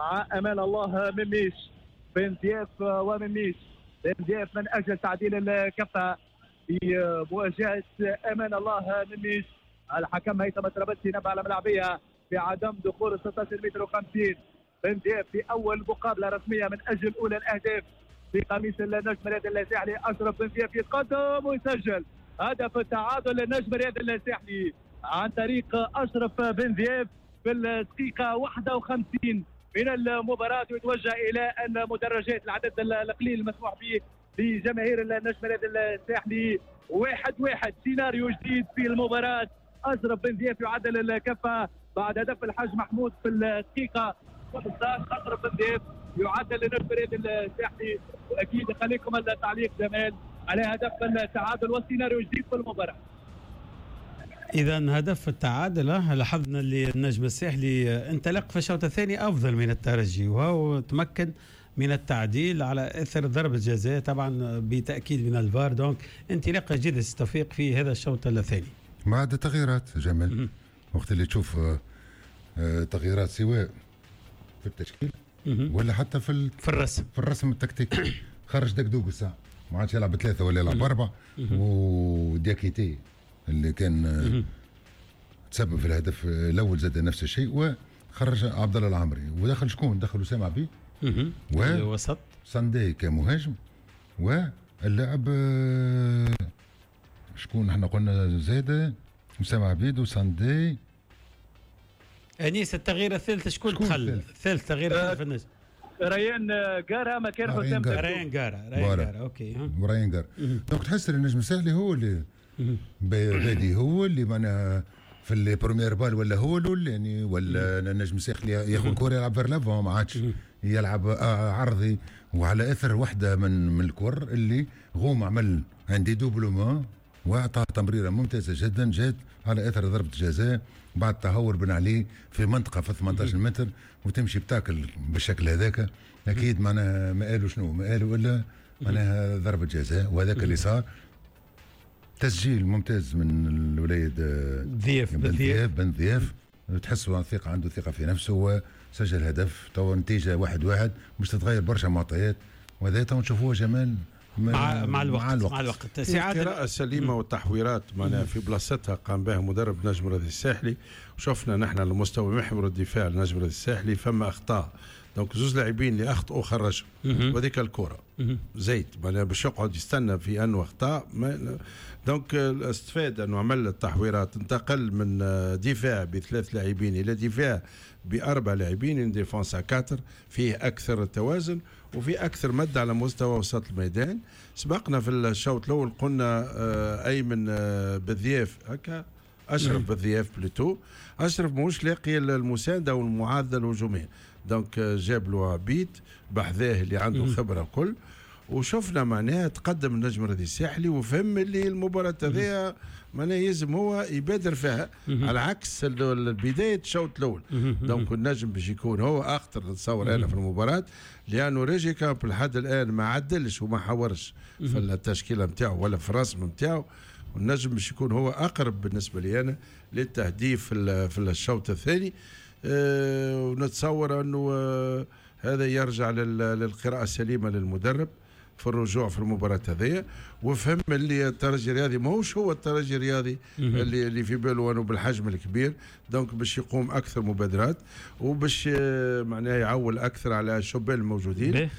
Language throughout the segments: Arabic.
مع امان الله مميش بن ضياف ومميش. بن ضياف من اجل تعديل الكفه في مواجهه امان الله مميش. الحكم هيثم الترابلسي نبه على ملاعبيه بعدم دخول 16 متر و50. بن ضياف في اول مقابله رسميه من اجل اولى الاهداف في قميص النجم رياض الساحلي. اشرف بن ضياف يتقدم ويسجل هدف التعادل للنجم رياض الساحلي عن طريق اشرف بن ضياف في الدقيقه 51 من المباراه. ويتوجه الى المدرجات العدد القليل المسموح به لجماهير النجم رياض الساحلي. 1-1 سيناريو جديد في المباراه. اشرف بن ضياف يعدل الكفه بعد هدف الحاج محمود في الدقيقه 15. اشرف بن ضياف يعدل لنجم رياض الساحلي. واكيد خليكم التعليق جمال على هدف التعادل والسيناريو جديد في المباراه. إذا هدف التعادل لاحظنا اللي النجم الساحلي انطلق في الشوط الثاني أفضل من الترجي وهو تمكن من التعديل على إثر ضربة جزاء طبعا بتأكيد من الفار. دونك انطلاقة جيدة توفيق في هذا الشوط الثاني. ما عدا تغييرات جمال وقت اللي تشوف تغييرات سواء في التشكيل ولا حتى في الرسم التكتيكي. خرج دقدوق الساعة ما عادش يلعب بثلاثة ولا يلعب بأربعة. ودياكيتي اللي كان تسبب في الهدف الاول زاد نفس الشيء. وخرج عبد الله العمري ودخل شكون؟ دخل اسامه عبيد ووسط ساندي كمهاجم. واللاعب شكون احنا قلنا زاد اسامه عبيد وساندي. انيس التغيير الثالث شكون دخل؟ الثالث تغيير في النجم ريان قارة مكان حسام ريان قارة اوكي ريان قارة. دونك تحس النجم الساحلي هو اللي بادي هو اللي معنا في البروميير بال ولا هو الاول يعني ولا النجم الساحلي ياخذ كره يلعب فير لافون ما عادش يلعب عرضي. وعلى اثر واحده من الكور اللي غوم عمل عندي دوبلومون واعطى تمريره ممتازه جدا جات على اثر ضربه جزاء بعد تهور بن علي في منطقه في 18 متر وتمشي بتاكل بالشكل هذاك. اكيد معناها ما قالوا شنو ما قالوا الا معناها ضربه جزاء وهذاك اللي صار. تسجيل ممتاز من الوليد بن ضياف تحسوا ثقة عنده ثقة في نفسه وسجل هدف. تو نتيجة 1-1 مش تتغير برشا معطيات وهذا تو نشوفوه جمال مع الوقت. القراءة السليمة والتحويرات معناها في بلاصتها قام بها مدرب نجم رياض الساحلي. وشفنا نحن على مستوى محور الدفاع لنجم رياض الساحلي فما أخطاء. دونك زوز لاعبين اللي اخطاوا خرجوا وذيك الكره زيت معناها باش يقعد يستنى في انه اخطاء. دونك استفاد انه عمل التحويرات انتقل من دفاع ب3 لاعبين الى دفاع ب4 لاعبين ديفونس 4 فيه اكثر توازن وفي اكثر مد على مستوى وسط الميدان. سبقنا في الشوط الاول قلنا ايمن بذياف هكا اشرف بذياف بلوتو. اشرف موش لاقي المسانده والمعادله الهجوميه. دونك جاب له عبيد بحذاه اللي عنده خبره كل. وشفنا معناها تقدم النجم رياض الساحلي وفهم اللي المباراه هذه معناها يلزم هو يبادر فيها على عكس بدايه الشوط الاول. دونك النجم باش يكون هو اخطر نتصور انا في المباراه لانه ريجي كامب لحد الان ما عدلش وما حورش في التشكيله نتاعو ولا في الرسم نتاعو. والنجم باش يكون هو اقرب بالنسبه لي انا للتهديف في الشوط الثاني. ونتصور انه هذا يرجع للقراءه السليمه للمدرب في الرجوع في المباراه هذه وفهم اللي الترجي الرياضي ماهوش هو الترجي الرياضي اللي في باله انه بالحجم الكبير. دونك باش يقوم اكثر مبادرات وباش معناها يعول اكثر على الشبان الموجودين.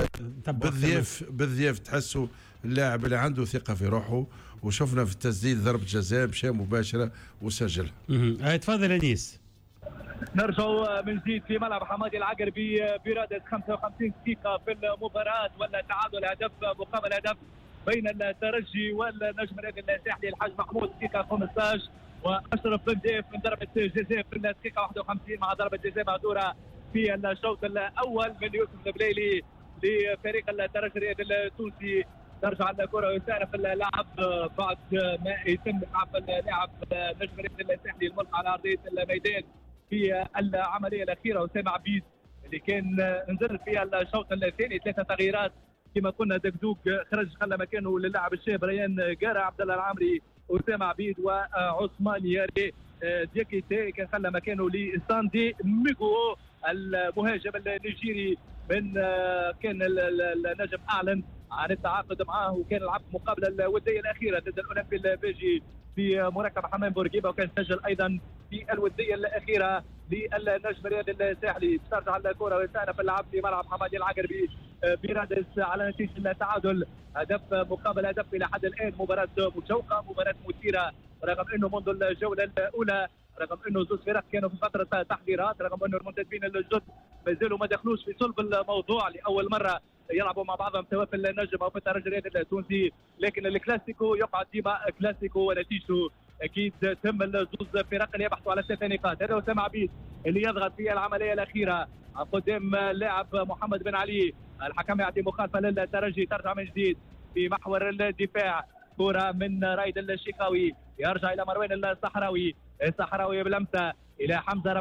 بالضياف تحسوا اللاعب اللي عنده ثقه في روحه وشفنا في التسديد ضربه جزاء مشى مباشره وسجلها. تفضل انيس. نرجع من جديد في ملعب حمادي العقربي برادة 55 دقيقة في المباراة ولا تعادل هدف مقابل هدف بين الترجي والنجم الرياضي الساحلي. الحاج محمود دقيقة 15 وأشرف بن ضياف من ضربة جزاء في الدقيقة 51 مع ضربة جزاء مهدورة في الشوط الأول من يوسف البليلي لفريق الترجي الرياضي التونسي. ترجع الكرة يسارف اللعب بعد ما يتم إسعاف اللاعب نجم الرياضي الساحلي الملقى على أرضية الميدان في العمليه الاخيره. اسامه عبيد اللي كان نزل في الشوط الثاني 3 تغييرات كما قلنا. دقدوق خرج خلى مكانه للاعب الشاب ريان قارة، عبد الله العمري، اسامه عبيد وعثمان ياري دياكيتي كان خلى مكانه لساندي ميغو المهاجم النيجيري من كان النجم اعلن عن التعاقد معه، وكان لعب مقابله الوديه الاخيره ضد الاولمبي البيجي في مركب حمام بورقيبه، وكان سجل ايضا في الوديه الاخيره للنجم الرياضي الساحلي. ترجع الكره ويستأنف اللعب في ملعب حمادي العقربي بيرادس على نتيجه التعادل، هدف مقابل هدف الى حد الان. مباراه مشوقه، مباراه مثيره، رغم انه منذ الجوله الاولى، رغم انه زوج فرق كانوا في فتره تحضيرات، رغم انه المنتدبين الجدد ما زالوا ما دخلوش في صلب الموضوع، لاول مره يلعبوا مع بعضهم سواء في النجم او في الترجي الرياضي التونسي، لكن الكلاسيكو يقعد ديما كلاسيكو، ونتيجته اكيد تم الزوز فرق اللي يبحثوا على 3 نقاط. هذا اسامه عبيد اللي يضغط في العمليه الاخيره قدام اللاعب محمد بن علي، الحكم يعطي مخالفه للترجي. ترجع من جديد في محور الدفاع، كره من رايد الشيخاوي، يرجع الى مروان الصحراوي بلمسه الى حمزه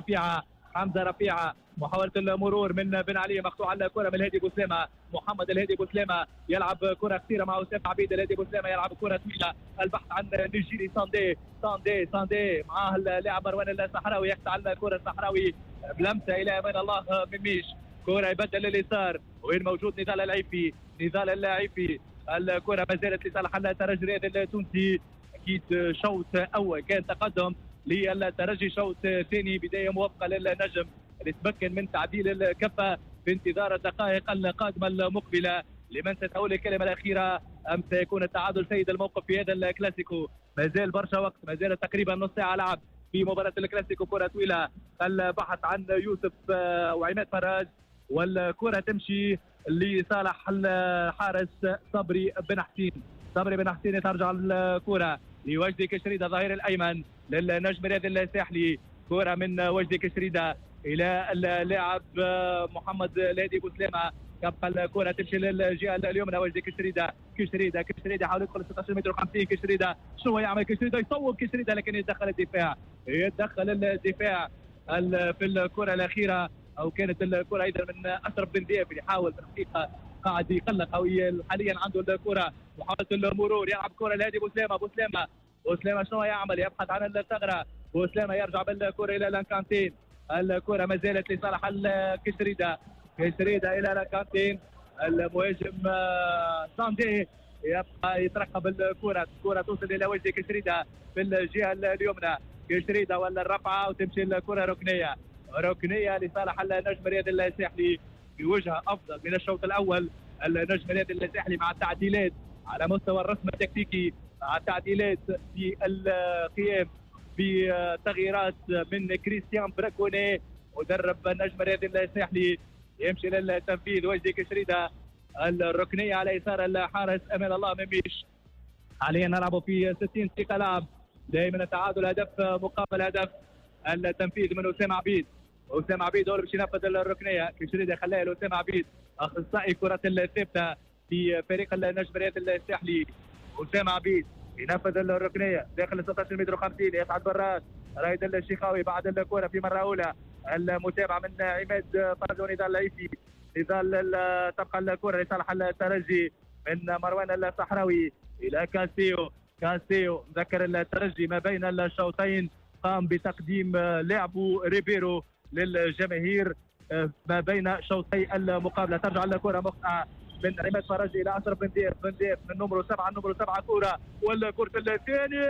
رفيعه، محاولة المرور من بن علي، مقطوعة الكرة من الهادي بوسلامة، محمد الهادي بوسلامة يلعب كرة كثيرة مع أسامة عبيد. الهادي بوسلامة يلعب كرة طويلة، البحث عن نيجيري ساندي معاه اللاعب مروان الصحراوي، يقطع الكرة الصحراوي بلمسة إلى أمان الله مميش، كرة يبدل لليسار، وين موجود نضال اللاعبي، الكرة ما زالت لصالح الترجي الرياضي التونسي. أكيد شوط أول كان تقدم للترجي، شوط ثاني بداية موفقة للنجم اللي تمكن من تعديل الكفة في انتظار الدقائق القادمة المقبلة لمن ستقول الكلمة الأخيرة أم سيكون التعادل سيد الموقف في هذا الكلاسيكو. ما زال برشا وقت، ما زال تقريبا نص ساعة لعب في مباراة الكلاسيكو. كرة طويلة، البحث عن يوسف وعماد فراج، والكرة تمشي لصالح الحارس صبري بن حسين. ترجع الكرة لوجدي كشريدة ظهير الأيمن للنجم الرياضي الساحلي، كرة من وجدي كشريدة الى اللاعب محمد الهادي بوسلامة، تبقى الكرة تمشي للجهة اليمنى. وجدي كشريدة يحاول يدخل 16 متر و50. كشريدة شنو يعمل؟ كشريدة يصوب كشريدة، لكن يتدخل الدفاع في الكرة الأخيرة، أو كانت الكرة أيضا من أشرف بن ضياف اللي حاول في الحقيقة قاعد يقلق، أو حاليا عنده الكرة محاولة المرور، يلعب كرة الهادي بوسلامة شنو يعمل؟ يبحث عن الثغرة. بوسلامة يرجع بالكرة إلى لانكانتين، الكرة ما زالت لصالح كشريدة إلى لانكانتين، المهاجم ساندي يبقى يترقب الكرة توصل إلى وجه كشريدة في الجهة اليمنى. كشريدة ولا الرفعة وتمشي الكرة ركنية لصالح النجم الرياضي الساحلي بوجهة أفضل من الشوط الأول. النجم الرياضي الساحلي مع التعديلات على مستوى الرسم التكتيكي، مع التعديلات في القيام بتغييرات من كريستيان براكوني مدرب النجم الرياضي الساحلي، يمشي للتنفيذ. وجدي كشريدة الركنية على يسار الحارس أمان الله مميش. حاليا نلعب في 60 دقيقة لعب، دائما التعادل هدف مقابل هدف. التنفيذ من أسامة عبيد هو اللي باش ينفذ الركنية. كشريدة خلاها لأسامة عبيد، أخصائي كرة الثابتة في فريق النجم الرياضي الساحلي. أسامة عبيد ينفذ الركنيه داخل 16 متر و50، يسعد براد رايد الشيخاوي بعد الكره في مره اولى، المتابعه من عماد فرج ونضال العيسي. تبقى الكره لصالح الترجي من مروان الصحراوي الى كاسيو ذكر الترجي ما بين الشوطين قام بتقديم لاعبو ريبيرو للجماهير ما بين شوطي المقابله. ترجع الكره مقطعه من عماد فرج الى اشرف بن ضياف من نمرو 7 كره، والكره الثاني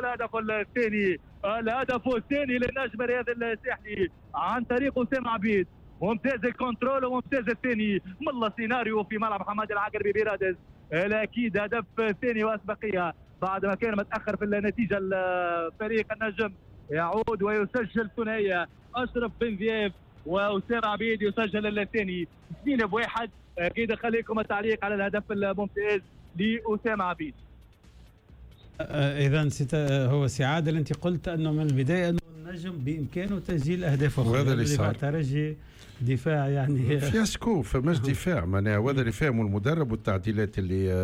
الهدف الثاني للنجم الرياضي الساحلي عن طريق اسامه عبيد. ممتاز الكنترول وممتاز الثاني من السيناريو في ملعب حمادي العقربي بيرادز. اكيد هدف ثاني واسبقيه بعد ما كان متاخر في النتيجه. فريق النجم يعود ويسجل ثنائيه، اشرف بن ضياف واسامه عبيد يسجل الثاني 2-1. اكيد خليكم التعليق على الهدف الممتاز لاسامه عبيد. اذا هو سي عادل انت قلت انه من البدايه انه النجم بامكانه تسجيل اهداف اخرى، وهذا اللي صار. ترجي دفاع يعني فياسكو، فماش دفاع معناها، وهذا اللي فهمه المدرب والتعديلات اللي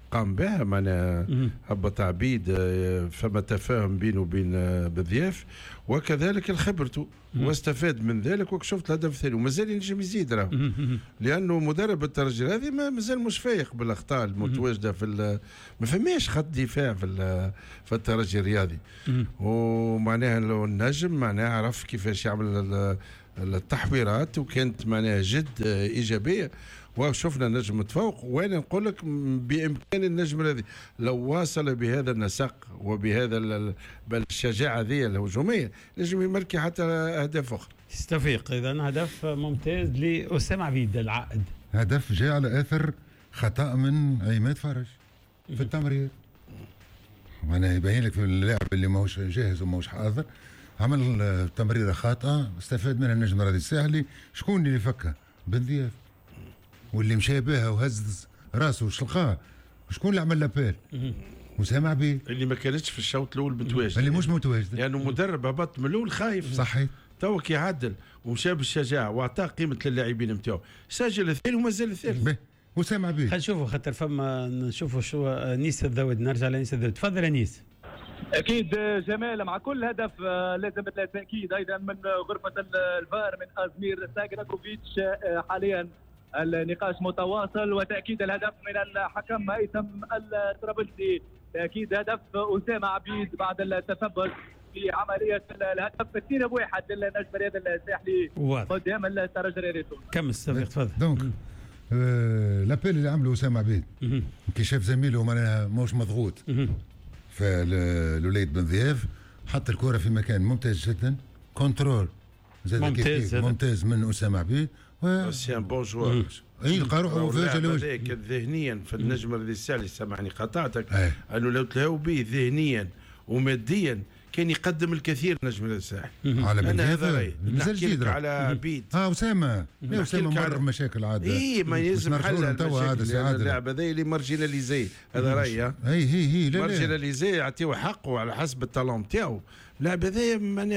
قام بها معناها هبط عبيد فما تفاهم بينه وبين بضياف وكذلك خبرته واستفاد من ذلك وشفت الهدف الثاني ومازال ينجم يزيد راه لانه مدرب الترجي هذه مازال مش فايق بالاخطاء المتواجده ما فماش خط دفاع في الترجي الرياضي ومعناها النجم معناها عرف كيفاش يعمل التحويرات وكانت معناها جد ايجابيه وشفنا نجم متفوق. وانا نقول لك بامكان النجم الذي لو واصل بهذا النسق وبهذا بالشجاعه ذي الهجوميه نجم يمركي حتى اهداف اخرى. استفيق اذا هدف ممتاز لاسامه عبيد العائد. هدف جاء على اثر خطا من عماد فرج في التمرير. معناها يبين لك في اللاعب اللي ماهوش جاهز وماهوش حاضر عمل تمريره خاطئه استفاد منها النجم الرياضي الساحلي. شكون اللي فكها؟ بن ضياف واللي مشى بها وهز راسه وشلقاه. شكون اللي عمل لابيل؟ اسامه عبيد اللي ما كانتش في الشوط الاول متواجده اللي مش متواجده لانه مدرب هبط من الاول خايف صحيح توك يعدل ومشى بالشجاعه واعطاه قيمه للاعبين نتاعو سجل الثاني ومازال الثالث. اسامه عبيد خلينا نشوفوا خاطر فما نشوفوا شو انيس الذود. نرجع لانيس الذود. تفضل انيس. اكيد جمال مع كل هدف لازم التاكيد ايضا من غرفه الفار من ازمير ساجراكوفيتش. حاليا النقاش متواصل وتاكيد الهدف من الحكم هيثم الطرابلسي. تاكيد هدف اسامه عبيد بعد التثبت في عمليه الهدف 2-1 للنجم الرياضي الساحلي قدام الترجي الرياضي. كم السابق تفضل. دونك لابيل اللي عمله اسامه عبيد كي شاف زميله معناها موش مضغوط فالوليد بن ضياف حط الكره في مكان ممتاز جدا. كنترول ممتاز من اسامه عبيد سي ان بون جوار. اي لقى روحه مفاجئ ذهنيا في النجم الذي الساحلي سامحني قطعتك انه لو تلاو به ذهنيا وماديا كان يقدم الكثير نجم الساحل. على هذا نحكي لك على عبيد اسامه مر مشاكل عاد ما يلزم حل اللاعب هذا اللي مارجيناليزي هذا رايي هي مارجيناليزي يعطيوه حقه على حسب التالون تاعو. اللاعب هذا